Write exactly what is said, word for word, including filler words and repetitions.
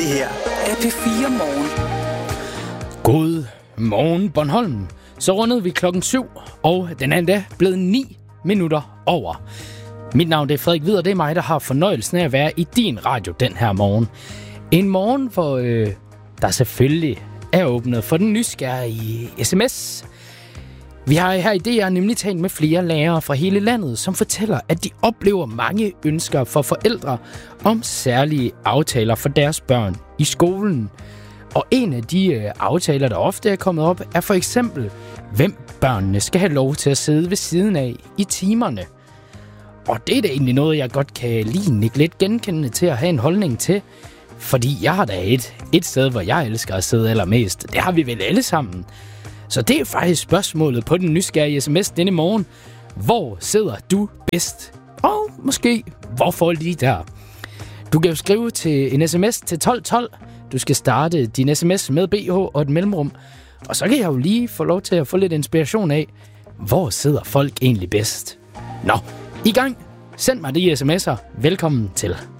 her er P fire Morgen. God morgen, Bornholm. Så rundede vi klokken syv, og den er endda blevet ni minutter over. Mit navn er Frederik Hvid, og det er mig, der har fornøjelsen af at være i din radio den her morgen. En morgen, hvor øh, der selvfølgelig er åbnet for den nysgerrige sms. Vi har her i D R nemlig talt med flere lærere fra hele landet, som fortæller, at de oplever mange ønsker for forældre om særlige aftaler for deres børn i skolen. Og en af de øh, aftaler, der ofte er kommet op, er for eksempel, hvem børnene skal have lov til at sidde ved siden af i timerne. Og det er da egentlig noget, jeg godt kan lide lidt genkendende til at have en holdning til. Fordi jeg har da et, et sted, hvor jeg elsker at sidde allermest. Det har vi vel alle sammen. Så det er faktisk spørgsmålet på den nysgerrige sms denne morgen. Hvor sidder du bedst? Og måske, hvorfor lige der? Du kan jo skrive til en sms til tolv tolv. Du skal starte din sms med B H og et mellemrum. Og så kan jeg jo lige få lov til at få lidt inspiration af, hvor sidder folk egentlig bedst? Nå, i gang. Send mig de sms'er. Velkommen til.